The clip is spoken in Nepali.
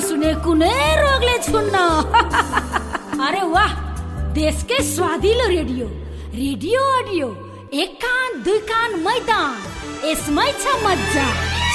सुने कुनै रोगले छुन्न। अरे वाह, देशकै स्वादिलो रेडियो, रेडियो अडियो, एक कान दुई कान मैदान, यसमै छ मजा।